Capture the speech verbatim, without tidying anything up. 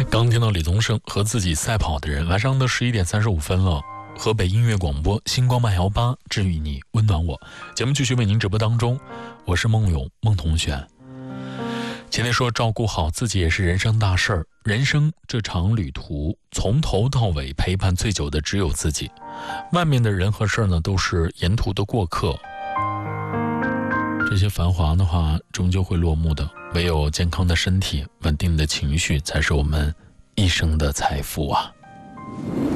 刚听到李宗盛和自己赛跑的人，晚上的十一点三十五分了。河北音乐广播星光慢摇吧，治愈你，温暖我。节目继续为您直播当中，我是孟勇，孟同学。前面说照顾好自己也是人生大事儿，人生这场旅途从头到尾陪伴最久的只有自己，外面的人和事儿呢都是沿途的过客。这些繁华的话终究会落幕的，唯有健康的身体、稳定的情绪才是我们一生的财富啊。